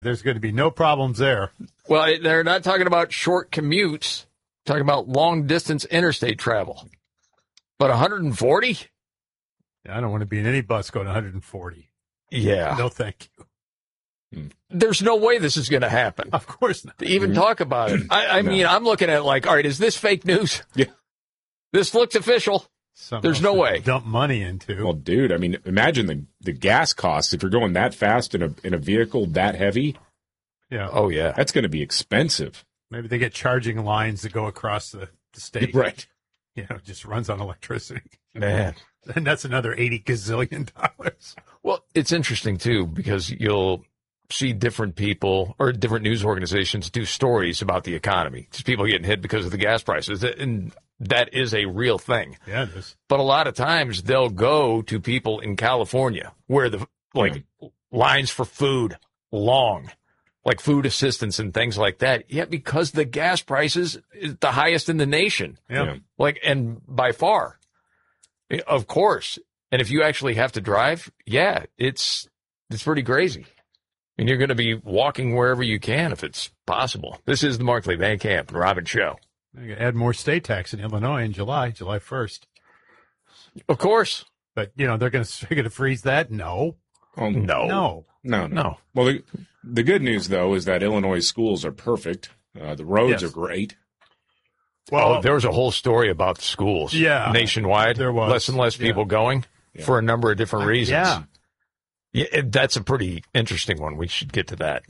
There's going to be no problems there. Well, they're not talking about short commutes, talking about long-distance interstate travel. But 140? I don't want to be in any bus going 140. Yeah. No, thank you. There's no way this is going to happen. Of course not. To even talk about it. I mean, I'm looking at it like, all right, is this fake news? Yeah. This looks official. There's no way. Dump money into. Well, dude, I mean, imagine the gas costs if you're going that fast in a vehicle that heavy. Yeah. Oh, yeah. That's going to be expensive. Maybe they get charging lines that go across the state. Right. You know, it just runs on electricity. Man. And that's another $80 gazillion. Well, it's interesting, too, because you'll see different people or different news organizations do stories about the economy. Just people getting hit because of the gas prices. And that is a real thing. Yeah, it is. But a lot of times they'll go to people in California where the lines for food long, like food assistance and things like that. Yet because the gas prices is the highest in the nation. Yeah. And by far, of course. And if you actually have to drive, it's pretty crazy. And you're going to be walking wherever you can if it's possible. This is the Markley, Van Camp, and Robin Show. Add more state tax in Illinois in July 1st. Of course. But, they're going to freeze that? No. Oh, No. Well, the good news, though, is that Illinois schools are perfect. The roads are great. Well, there was a whole story about the schools nationwide. There was. Less and less people going for a number of different reasons. Yeah, that's a pretty interesting one. We should get to that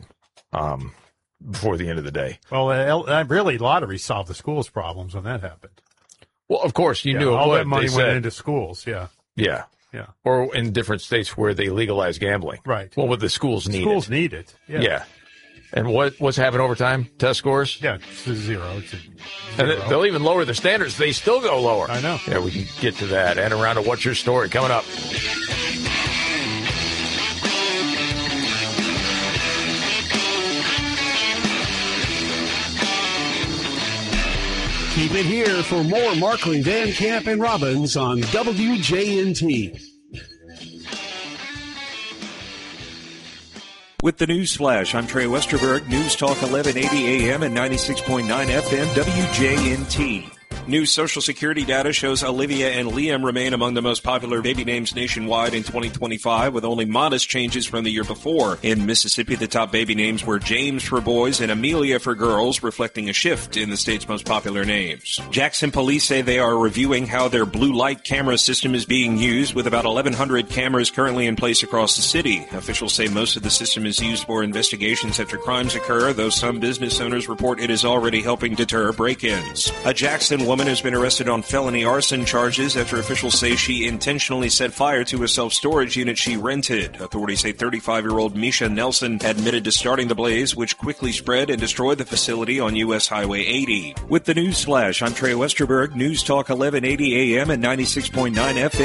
before the end of the day. Well, really, lottery solved the schools' problems when that happened. Well, of course, you knew it all would. that money went into schools, Yeah. Yeah. Or in different states where they legalize gambling. Right. Well, the schools need Schools need it. Yeah. And what's happened over time? Test scores? Yeah, it's a zero. And they'll even lower the standards. They still go lower. I know. Yeah, we can get to that. And around to What's Your Story coming up. Keep it here for more Markley, Van Camp, and Robbins on WJNT. With the News Flash, I'm Trey Westerberg, News Talk 1180 AM and 96.9 FM, WJNT. New Social Security data shows Olivia and Liam remain among the most popular baby names nationwide in 2025, with only modest changes from the year before. In Mississippi, the top baby names were James for boys and Amelia for girls, reflecting a shift in the state's most popular names. Jackson police say they are reviewing how their blue light camera system is being used, with about 1,100 cameras currently in place across the city. Officials say most of the system is used for investigations after crimes occur, though some business owners report it is already helping deter break-ins. A Jackson woman has been arrested on felony arson charges after officials say she intentionally set fire to a self-storage unit she rented. Authorities say 35-year-old Misha Nelson admitted to starting the blaze, which quickly spread and destroyed the facility on U.S. Highway 80. With the News Flash, I'm Trey Westerberg, News Talk 1180 AM and 96.9 FM.